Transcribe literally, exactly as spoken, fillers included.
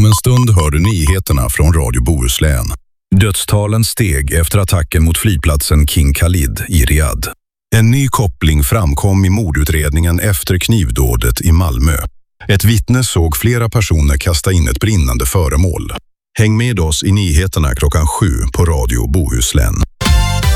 en stund hör du nyheterna från Radio Bohuslän. Dödstalen steg efter attacken mot flygplatsen King Khalid i Riyadh. En ny koppling framkom i mordutredningen efter knivdådet i Malmö. Ett vittne såg flera personer kasta in ett brinnande föremål. Häng med oss i nyheterna klockan sju på Radio Bohuslän.